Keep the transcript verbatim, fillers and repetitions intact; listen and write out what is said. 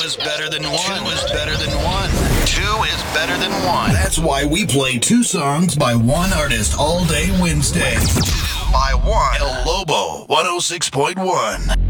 is better than one. Two is better than one. Two is better than one. That's why we play two songs by one artist all day Wednesday. By one. El Lobo, one oh six point one.